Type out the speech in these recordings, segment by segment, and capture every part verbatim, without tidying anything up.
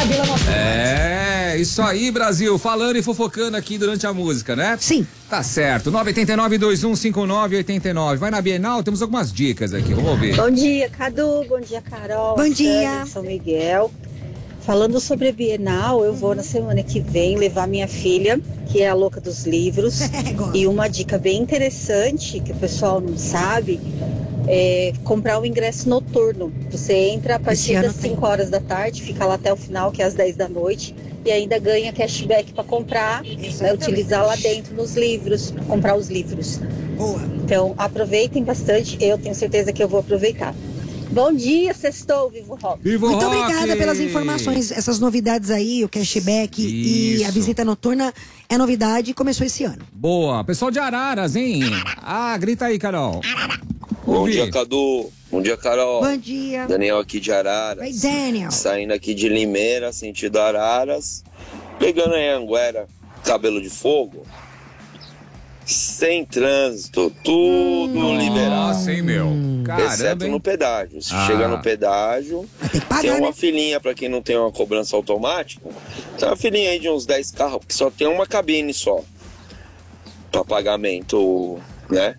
Camila Montoro. É, isso aí, Brasil. Falando e fofocando aqui durante a música, né? Sim. Tá certo. nove oito nove, dois um cinco nove, oito nove. Vai na Bienal, temos algumas dicas aqui. Vamos ouvir. Bom dia, Cadu. Bom dia, Carol. Bom dia. Sandra, São Miguel. Falando sobre a Bienal, eu vou na semana que vem levar minha filha, que é a louca dos livros. E uma dica bem interessante, que o pessoal não sabe, é comprar o ingresso noturno. Você entra a partir das cinco horas da tarde, fica lá até o final, que é às dez da noite, e ainda ganha cashback para comprar, né, utilizar lá dentro nos livros, pra comprar os livros. Boa. Então, aproveitem bastante, eu tenho certeza que eu vou aproveitar. Bom dia, sextou, Vivo Rock. Vivo Muito Rock. obrigada pelas informações, essas novidades aí, o cashback e a Isso. visita noturna é novidade, começou esse ano. Boa. Pessoal de Araras, hein? Ah, grita aí, Carol. Bom Ouvi. dia, Cadu. Bom dia, Carol. Bom dia. Daniel aqui de Araras. Oi, Daniel. Saindo aqui de Limeira, sentido Araras. Pegando em Anguera, Cabelo de Fogo. Sem trânsito, tudo Hum. liberado. Nossa, hein, meu? Caramba, Exceto hein? no pedágio. Se Ah. chegar no pedágio, Vai ter que pagar, tem uma né? filinha pra quem não tem uma cobrança automática. Tem uma filinha aí de uns dez carros, que só tem uma cabine só. Pra pagamento, né?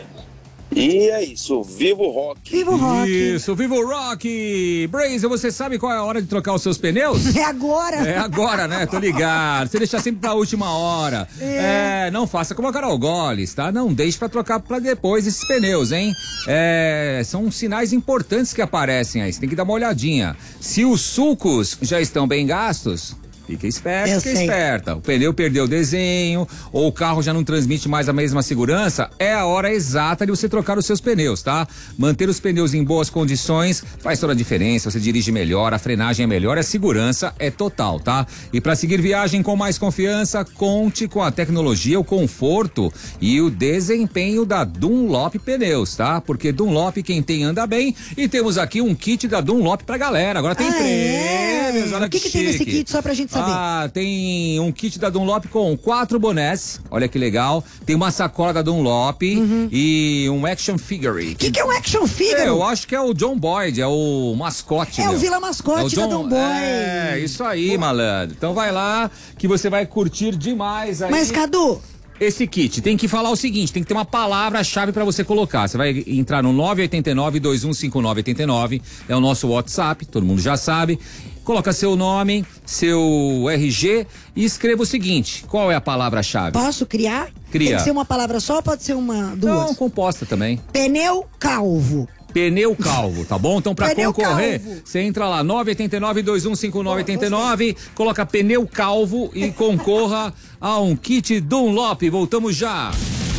E é isso, viva o rock. Viva o rock. Isso, viva o rock! Brazer, você sabe qual é a hora de trocar os seus pneus? É agora. É agora, né? Tô ligado. Você deixa sempre pra última hora. É, não faça como a Carol Goles, tá? Não deixe pra trocar pra depois esses pneus, hein? É, são sinais importantes que aparecem aí. Você tem que dar uma olhadinha. Se os sulcos já estão bem gastos, fica esperto, Eu fica sei. esperta. O pneu perdeu o desenho, ou o carro já não transmite mais a mesma segurança, é a hora exata de você trocar os seus pneus, tá? Manter os pneus em boas condições faz toda a diferença, você dirige melhor, a frenagem é melhor, a segurança é total, tá? E para seguir viagem com mais confiança, conte com a tecnologia, o conforto e o desempenho da Dunlop Pneus, tá? Porque Dunlop quem tem anda bem, e temos aqui um kit da Dunlop pra galera. Agora tem Ah, é? prêmios, olha O que que que tem nesse chique. kit, só pra gente saber? Ah, tem um kit da Dunlop com quatro bonés, olha que legal. Tem uma sacola da Dunlop e um action figure. O que, que é um action figure? É, eu acho que é o John Boyd, é o mascote. É meu. o Vila Mascote É o da John Boy. É, isso aí, malandro. Então vai lá que você vai curtir demais aí. Mas, Cadu, Esse kit tem que falar o seguinte, tem que ter uma palavra-chave pra você colocar. Você vai entrar no nove oito nove, dois um cinco nove oito nove, é o nosso WhatsApp, todo mundo já sabe. Coloca seu nome, seu R G e escreva o seguinte, qual é a palavra-chave? posso criar? Cria. Tem que ser uma palavra só ou pode ser uma, duas? Não, composta também. Pneu calvo. Pneu calvo, tá bom? Então pra Pneu concorrer, calvo. você entra lá, nove oito nove, dois um cinco nove oito nove, coloca pneu calvo e concorra a um kit Dunlop. Voltamos já.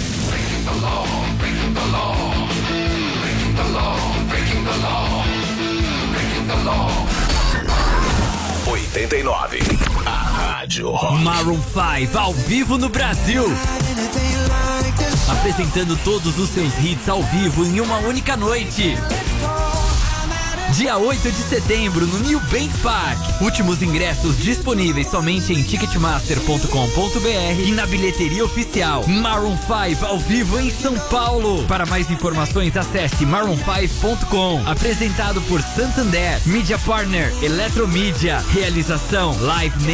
oitenta e nove. A Rádio Rock. Maroon cinco ao vivo no Brasil. Apresentando todos os seus hits ao vivo em uma única noite. Dia oito de setembro no New Bank Park. Últimos ingressos disponíveis somente em ticketmaster ponto com ponto br e na bilheteria oficial. Maroon cinco ao vivo em São Paulo. Para mais informações acesse maroon cinco ponto com. Apresentado por Santander, Media Partner, Eletromídia. Realização Live